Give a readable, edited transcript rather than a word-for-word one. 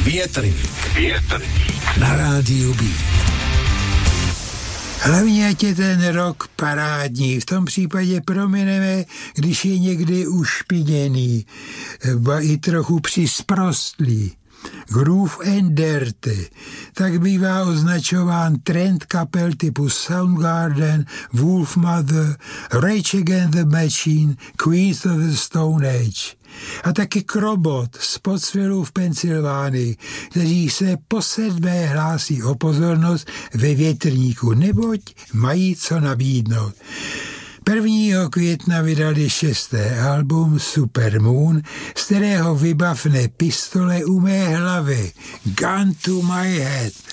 Větrník na rádiu Beat. Hlavně ať je ten rok parádní, v tom případě promineme, když je někdy ušpiněný, ba i trochu přisprostlý. Groove and Dirty, tak bývá označován trend kapel typu Soundgarden, Wolfmother, Rage Against the Machine, Queens of the Stone Age. A taky Krobot z Pottsvillu v Pensylvánii, kteří se posedmé hlásí o pozornost ve Větrníku, neboť mají co nabídnout. 1. května vydali 6. album Supermoon, z kterého vybavne Pistole u mé hlavy, Gun to my head.